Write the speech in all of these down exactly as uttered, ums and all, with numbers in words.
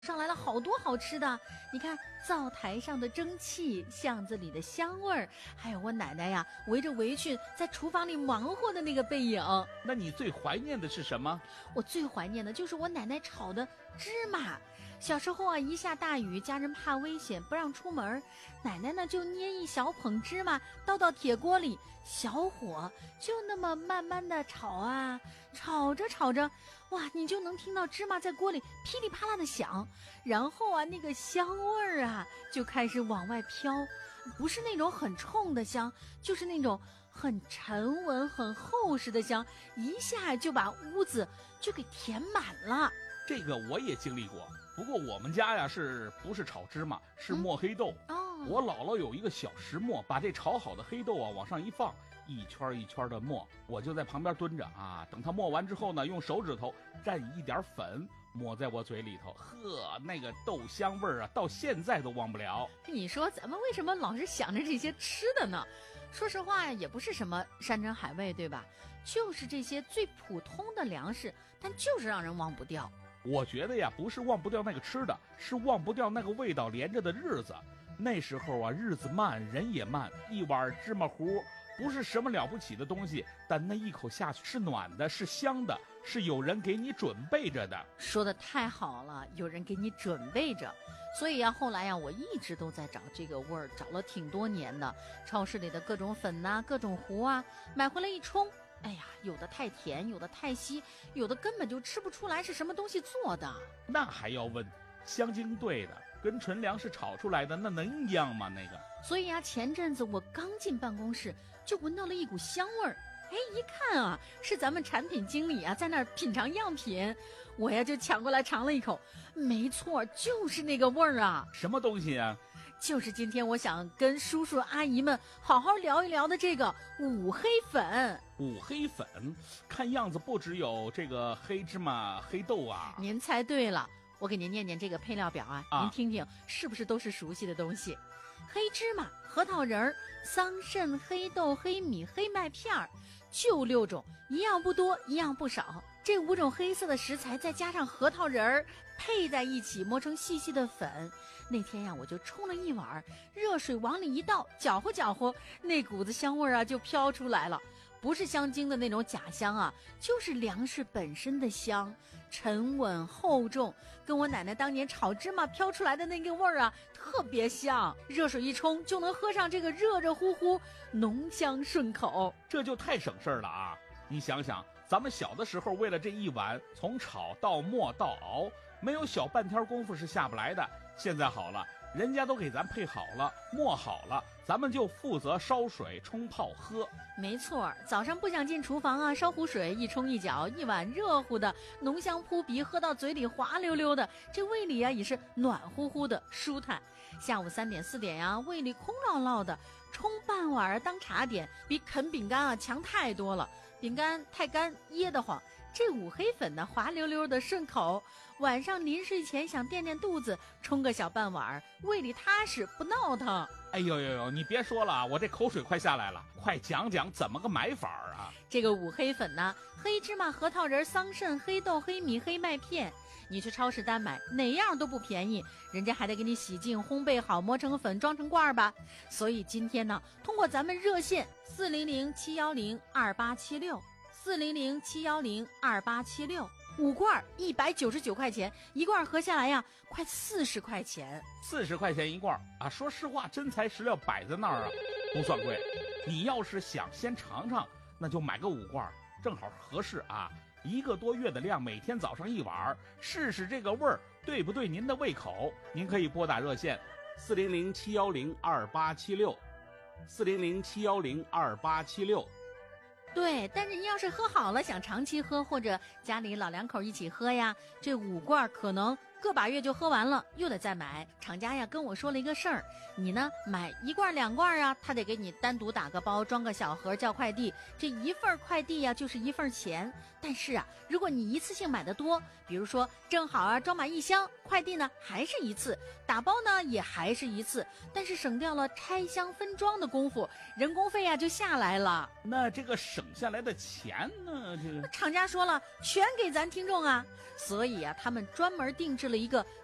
上来了好多好吃的，你看灶台上的蒸汽，巷子里的香味儿，还有我奶奶呀围着围裙在厨房里忙活的那个背影。 那你最怀念的是什么？ 我最怀念的就是我奶奶炒的芝麻。小时候啊，一下大雨，家人怕危险不让出门，奶奶呢就捏一小捧芝麻倒到铁锅里，小火就那么慢慢的炒啊，炒着炒着，哇，你就能听到芝麻在锅里噼里啪啦的响，然后啊那个香味儿啊就开始往外飘，不是那种很冲的香，就是那种很沉稳很厚实的香，一下就把屋子就给填满了。 这个我也经历过，不过我们家呀是不是炒芝麻，是磨黑豆、 嗯、哦。 我姥姥有一个小石磨，把这炒好的黑豆啊往上一放，一圈一圈的磨，我就在旁边蹲着啊，等它磨完之后呢，用手指头蘸一点粉抹在我嘴里头，呵，那个豆香味儿啊，到现在都忘不了。 你说咱们为什么老是想着这些吃的呢？说实话呀，也不是什么山珍海味，对吧？就是这些最普通的粮食，但就是让人忘不掉。 我觉得呀，不是忘不掉那个吃的，是忘不掉那个味道连着的日子。那时候啊，日子慢，人也慢，一碗芝麻糊不是什么了不起的东西，但那一口下去是暖的，是香的，是有人给你准备着的。 说的太好了，有人给你准备着。所以啊，后来呀、啊，我一直都在找这个味儿，找了挺多年的。超市里的各种粉呐、啊，各种糊啊，买回来一冲，哎呀，有的太甜，有的太稀，有的根本就吃不出来是什么东西做的。 那还要问，香精兑的跟纯粮食炒出来的那能一样吗？那个。 所以啊，前阵子我刚进办公室就闻到了一股香味儿，哎，一看啊，是咱们产品经理啊在那儿品尝样品，我呀就抢过来尝了一口，没错，就是那个味儿啊。 什么东西啊？ 就是今天我想跟叔叔阿姨们好好聊一聊的这个五黑粉。 五黑粉，看样子不只有这个黑芝麻、黑豆啊。 您猜对了，我给您念念这个配料表啊， 啊您听听是不是都是熟悉的东西？黑芝麻、核桃仁儿、桑葚、黑豆、黑米、黑麦片儿，就六种，一样不多，一样不少。这五种黑色的食材再加上核桃仁儿配在一起，磨成细细的粉。那天呀，我就冲了一碗热水，往里一倒，搅和搅和，那股子香味儿啊就飘出来了。不是香精的那种假香啊，就是粮食本身的香，沉稳厚重，跟我奶奶当年炒芝麻飘出来的那个味儿啊特别像。热水一冲就能喝上这个热热乎乎，浓香顺口， 这就太省事儿了啊！你想想，咱们小的时候为了这一碗，从炒到磨到熬，没有小半天功夫是下不来的。现在好了，人家都给咱配好了，磨好了，咱们就负责烧水冲泡喝。 没错，早上不想进厨房啊，烧壶水一冲一搅，一碗热乎的，浓香扑鼻，喝到嘴里滑溜溜的，这胃里啊也是暖乎乎的，舒坦。下午三点四点呀、啊，胃里空落落的，冲半碗当茶点，比啃饼干啊强太多了。饼干太干噎得慌，这五黑粉呢滑溜溜的顺口。晚上临睡前想垫垫肚子，冲个小半碗，胃里踏实不闹腾。 哎呦呦呦，你别说了啊，我这口水快下来了，快讲讲怎么个买法啊？ 这个五黑粉呢，黑芝麻、核桃仁、桑葚、黑豆、黑米、黑麦片，你去超市单买哪样都不便宜，人家还得给你洗净、烘焙好、磨成粉、装成罐吧。所以今天呢，通过咱们热线四零零七幺零二八七六四零零七幺零二八七六，五罐一百九十九块钱一罐，合下来呀，快四十块钱。 四十块钱一罐啊！说实话，真材实料摆在那儿啊，不算贵。你要是想先尝尝，那就买个五罐，正好合适啊。一个多月的量，每天早上一碗，试试这个味儿对不对您的胃口。您可以拨打热线四零零七幺零二八七六，四零零七幺零二八七六。 对，但是您要是喝好了，想长期喝，或者家里老两口一起喝呀，这五罐可能个把月就喝完了，又得再买。厂家呀跟我说了一个事儿，你呢买一罐两罐啊，他得给你单独打个包，装个小盒叫快递，这一份快递呀就是一份钱。但是啊，如果你一次性买的多，比如说正好啊装满一箱，快递呢还是一次，打包呢也还是一次，但是省掉了拆箱分装的功夫，人工费呀就下来了。 那这个省下来的钱呢？这个厂家说了，全给咱听众啊，所以啊，他们专门定制了一个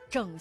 整